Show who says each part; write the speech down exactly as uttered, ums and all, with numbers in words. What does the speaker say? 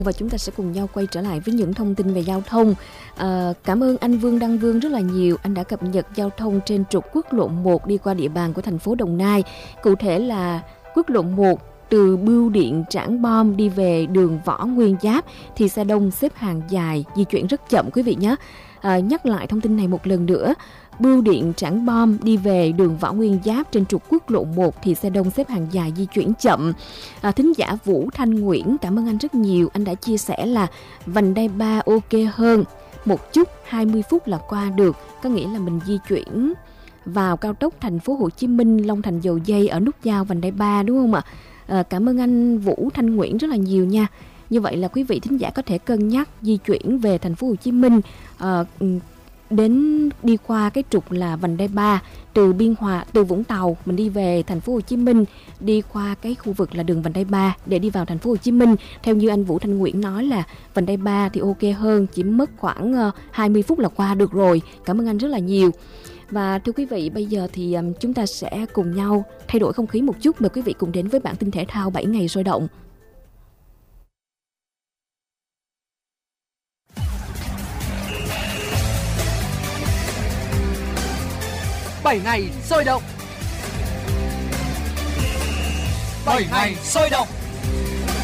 Speaker 1: Và chúng ta sẽ cùng nhau quay trở lại với những thông tin về giao thông. À, cảm ơn anh Vương Đăng Vương rất là nhiều. Anh đã cập nhật giao thông trên trục quốc lộ một đi qua địa bàn của thành phố Đồng Nai. Cụ thể là quốc lộ một từ Bưu Điện Trảng Bom đi về đường Võ Nguyên Giáp thì xe đông xếp hàng dài, di chuyển rất chậm quý vị nhé. À, nhắc lại thông tin này một lần nữa. Bưu Điện Trảng Bom đi về đường Võ Nguyên Giáp trên trục quốc lộ một thì xe đông xếp hàng dài, di chuyển chậm. À, thính giả Vũ Thanh Nguyễn, cảm ơn anh rất nhiều. Anh đã chia sẻ là vành đai ba ok hơn một chút, hai mươi phút là qua được. Có nghĩa là mình di chuyển vào cao tốc thành phố Hồ Chí Minh, Long Thành Dầu Giây ở nút giao vành đai ba đúng không ạ? À, cảm ơn anh Vũ Thanh Nguyễn rất là nhiều nha. Như vậy là quý vị thính giả có thể cân nhắc di chuyển về thành phố Hồ Chí Minh, à, đến đi qua cái trục là vành đai ba từ Biên Hòa, từ Vũng Tàu mình đi về thành phố Hồ Chí Minh, đi qua cái khu vực là đường vành đai ba để đi vào thành phố Hồ Chí Minh. Theo như anh Vũ Thanh Nguyễn nói là vành đai ba thì ok hơn, chỉ mất khoảng uh, hai mươi phút là qua được rồi. Cảm ơn anh rất là nhiều. Và thưa quý vị, bây giờ thì um, chúng ta sẽ cùng nhau thay đổi không khí một chút. Mời quý vị cùng đến với bản tin thể thao bảy ngày sôi động.
Speaker 2: bảy ngày sôi động. bảy ngày sôi động.